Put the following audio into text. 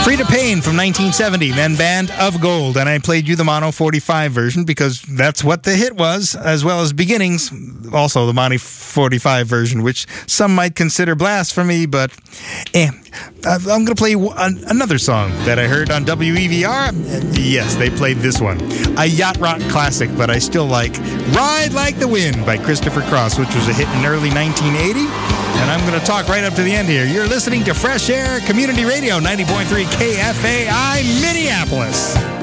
Frida Payne from 1970, then Band of Gold. And I played you the Mono 45 version because that's what the hit was, as well as Beginnings, also the Mono 45 version, which some might consider blasphemy, but I'm going to play another song that I heard on WEVR. Yes, they played this one. A yacht rock classic, but I still like Ride Like the Wind by Christopher Cross, which was a hit in early 1980. And I'm going to talk right up to the end here. You're listening to Fresh Air Community Radio, 90.3 KFAI, Minneapolis.